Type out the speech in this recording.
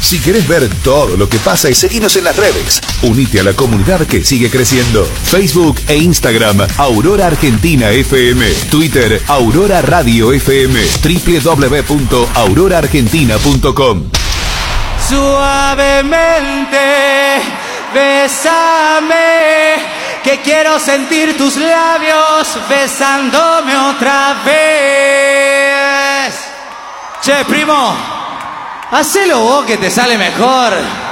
Si querés ver todo lo que pasa, seguinos en las redes. Unite a la comunidad que sigue creciendo. Facebook e Instagram, Aurora Argentina FM. Twitter, Aurora Radio FM. www.auroraargentina.com. Suavemente, bésame, que quiero sentir tus labios besándome otra vez. Che, primo, hacelo vos que te sale mejor.